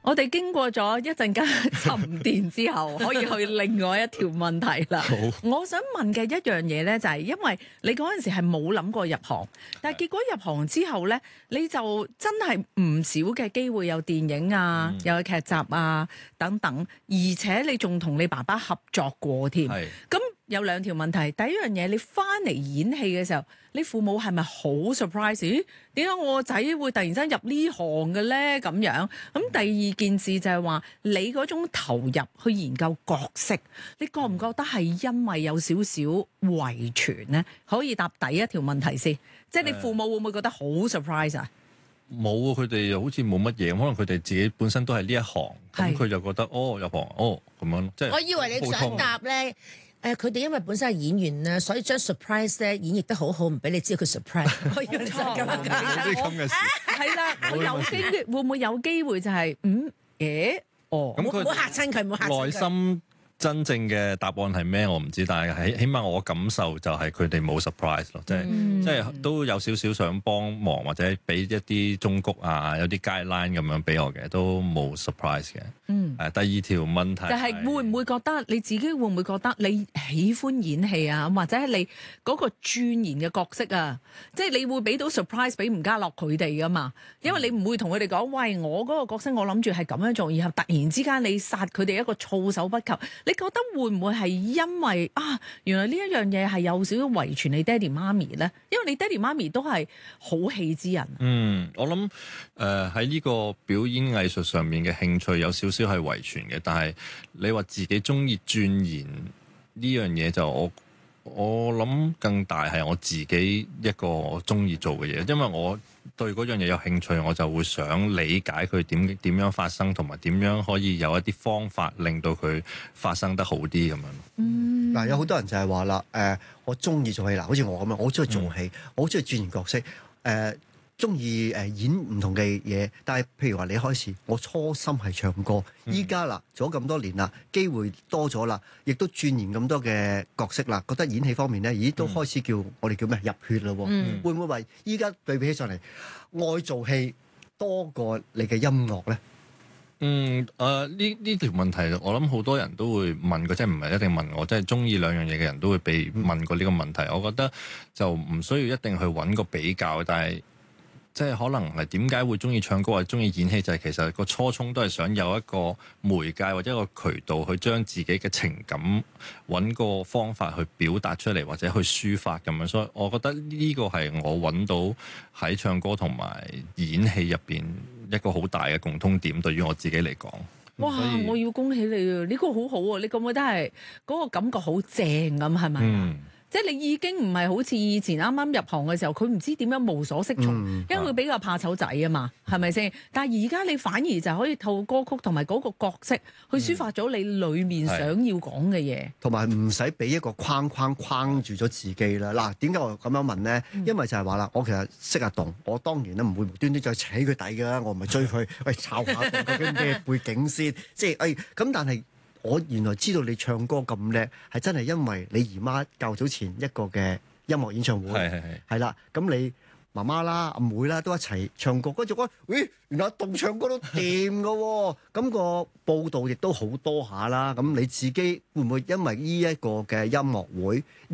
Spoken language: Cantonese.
我哋經過咗一陣間沉澱之後，可以去另外一條問題啦。我想問嘅一樣嘢咧，就係因為你嗰陣時係冇諗過入行，但係結果入行之後咧，你就真係唔少嘅機會有電影啊，有劇集啊等等，而且你仲同你爸爸合作過添。咁有兩條問題，第一樣嘢，你翻嚟演戲嘅時候，你父母係咪好 surprise？ 咦，點解我個仔會突然間入呢行嘅咧？咁樣，咁第二件事就係話，你嗰種投入去研究角色，你覺唔覺得係因為有少少遺傳咧？可以答第一條問題先，即係你父母會唔會覺得好 surprise 啊？ 冇啊，佢哋又好似冇乜嘢，可能佢哋自己本身都係呢一行，咁佢就覺得入行咁樣，即係我以為你想答咧。佢哋因為本身係演員咧，所以將 surprise 咧演繹得好好，唔俾你知道佢 surprise。我以為你想咁樣講， 有啲咁嘅事。 係啦，我有機會會唔會有機會就係咁佢唔好嚇親佢，唔好嚇親佢。 內心真正嘅答案係咩？我唔知，但係起碼我感受就係佢哋冇 surprise 咯，即係都有少少想幫忙或者俾一啲忠告啊，有啲 guideline 咁樣俾我嘅，都冇 surprise 嘅。第二條問題就係會唔會覺得你自己會唔會覺得你喜歡演戲啊，或者係你嗰個鑽研嘅角色啊，即係你會俾到 surprise 俾吳家樂佢哋噶嘛？因為你唔會同佢哋講，喂，我嗰個角色我諗住係咁樣做，然後突然之間你殺佢哋一個措手不及。你覺得會唔會係因為原來呢一樣嘢係有少少遺傳你爹哋媽咪咧？因為你爹哋媽咪都係好戲之人。 我諗喺呢個表演藝術上面嘅興趣有少少係遺傳嘅，但係你話自己中意鑽研呢樣嘢，就我諗更大係我自己一個中意做嘅嘢，因為我對嗰樣嘢有興趣，我就會想理解佢點樣發生，同埋點樣可以有一啲方法令到佢發生得好啲咁樣。 嗱，有好多人就係話啦，我中意做戲，好似我咁樣，我好中意做戲，我好中意鑽研角色，中意演唔同嘅嘢。但係譬如話你開始，我初心係唱歌，依家啦做咗咁多年啦，機會多咗啦，亦都鑽研咁多嘅角色啦，覺得演戲方面咧，咦都開始叫我哋叫咩入血咯。會唔會話依家對比起上嚟，愛做戲多過你嘅音樂咧？ 呢條問題我諗好多人都會問過，即係唔係一定問我，即係中意兩樣嘢嘅人都會被問過呢個問題。我覺得就唔需要一定去揾個比較，但係即係可能係點解會中意唱歌或者中意演戲，就係其實個初衷都係想有一個媒介或者一個渠道去將自己嘅情感揾個方法去表達出嚟，或者去抒發咁樣。所以我覺得呢個係我揾到喺唱歌同埋演戲入邊一個好大嘅共通點，對於我自己嚟講。 哇！我要恭喜你啊！呢個好好啊！你覺唔覺得係嗰個感覺好正咁？係咪？即係你已經唔係好似以前啱啱入行嘅時候，佢唔知點樣無所適從，因為佢比較怕醜仔啊嘛，係咪先？但係而家你反而就可以透過歌曲同埋嗰個角色去抒發咗你裡面想要講嘅嘢， 同埋唔使俾一個框住咗自己啦。嗱，點解我咁樣問咧？因為就係話啦，我其實識阿棟，我當然咧唔會無端端再扯佢底㗎，我唔係追佢，喂抄下佢究竟咩背景先，即係咁，但係。我原來知道你唱歌咁叻，係真係因為你姨媽較早前一個嘅音樂演唱會，係啦，咁你媽媽啦、阿妹啦都一齊唱歌，跟住講，咦，原來阿棟唱歌都掂㗎喎，咁個報道亦都好多下啦。咁你自己會唔會因為呢一個嘅音樂會